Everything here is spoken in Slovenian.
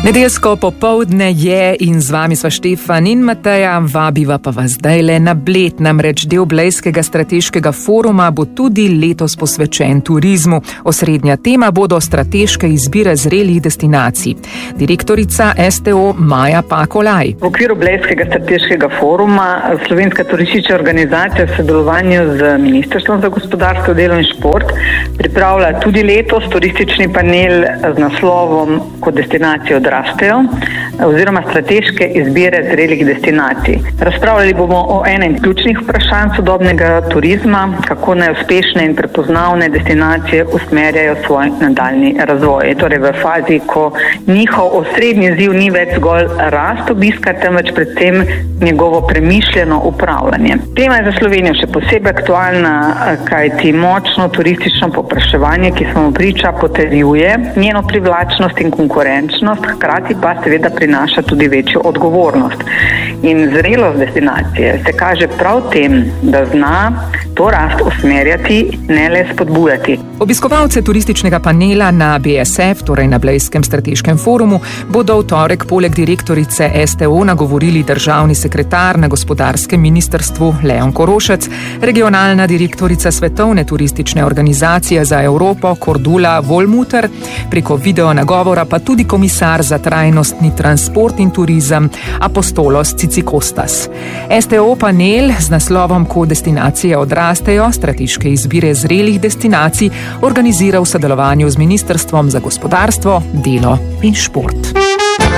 Nedeljsko popoldne je in z vami sva Štefan in Mateja, vabiva pa vas zdajle na Bled. Namreč del Blejskega strateškega foruma bo tudi letos posvečen turizmu. Osrednja tema bodo strateške izbire zrelih destinacij. Direktorica STO Maja Pakolaj. V okviru Blejskega strateškega foruma Slovenska turistična organizacija v sodelovanju z Ministrstvom za gospodarstvo, delo in šport pripravlja tudi letos turistični panel z naslovom Kot destinacije odrastejo oziroma strateške izbire zrelih destinacij. Razpravljali bomo o enem ključnih vprašanj sodobnega turizma, kako naj uspešne in prepoznavne destinacije usmerjajo svoj nadaljnji razvoj. Torej v fazi, ko njihov osrednji izziv ni več zgolj rast obiska, temveč predvsem njegovo premišljeno upravljanje. Tema je za Slovenijo še posebej aktualna, kajti močno turistično povpraševanje, ki smo priča, potrjuje njeno privlačnost in konkurenčnost, hkrati pa seveda prinaša tudi večjo odgovornost. In zrelost destinacije se kaže prav tem, da zna to rast usmerjati, ne le spodbujati. Obiskovalce turističnega panela na BSF, torej na Blejskem strateškem forumu, bodo v torek poleg direktorice STO nagovorili državni sekretar na gospodarskem ministrstvu Leon Korošec, regionalna direktorica Svetovne turistične organizacije za Evropo Cordula Wolmuter, preko video nagovora pa tudi komisar za trajnostni transport in turizem Apostolos Cicikostas. STO panel z naslovom Ko destinacije odrastejo, strateške izbire zrelih destinacij organizira v sodelovanju z Ministrstvom za gospodarstvo, delo in šport.